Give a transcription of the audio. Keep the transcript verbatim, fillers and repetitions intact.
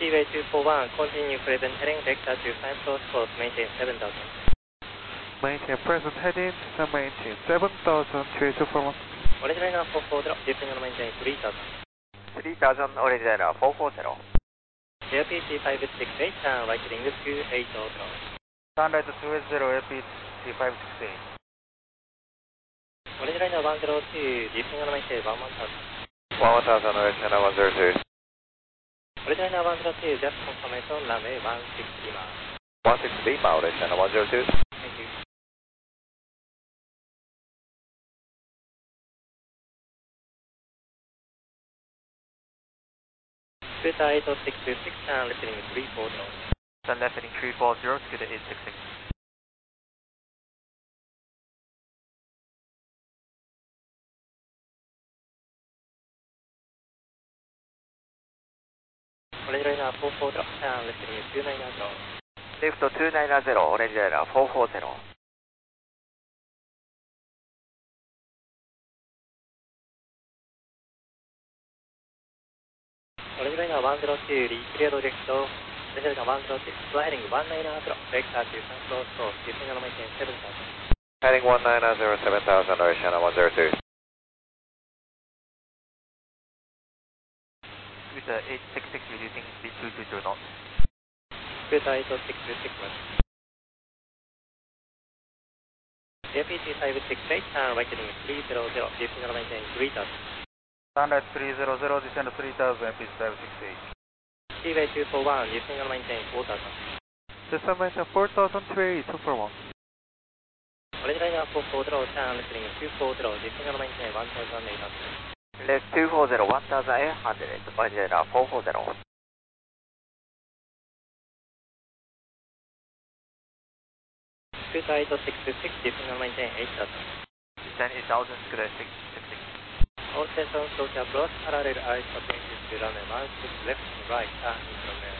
Seaway two four one, continue present heading, vector two five, close course, maintain seven thousand. Maintain present heading, descend maintain seven thousand, two eight two four one. Orange liner four four zero, descend maintain three thousand. three thousand, orange liner four four zero. A P C five six eight, turn right heading two eight zero zero. Turn right two eight zero, A P C five six eight. Orange liner one zero two, descend maintain one one thousand. one thousand, orange liner one zero two. Orange liner one zero two, just confirmation, runway one six Lima. one six Lima, orange liner one zero two. Thank you. Scooter eight oh six two six, turn left heading three four zero. Turn left heading three four zero, scooter eight six six. Orange liner four four zero, turn left heading two nine zero. Left two nine zero, orange liner four four zero. Orange liner one zero two, cleared direct. Orange liner one zero two, fly heading one nine zero, vector two five, close course, descend maintain seven thousand. Heading one nine zero, seven thousand, orange liner one zero two. Scooter eight six six, reducing speed two two zero knots. Scooter eight oh six two six one. A P C five six eight, turn right heading three zero zero, descend maintain three thousand. Turn right three zero zero, descend three thousand, A P C five six eight. Seaway two four one, descend maintain four thousand. Descend maintain four thousand, two eight two four one. Orange liner four four zero, turn left heading two four zero, descend maintain one thousand eight hundred. Left two four zero, one thousand eight hundred, orange liner four four zero. Scooter eight oh six two six, descend maintain eight thousand. Descend eight thousand, scooter six six six. All stations, social approach, parallel ice approaches to runway one six left and right, turn in runway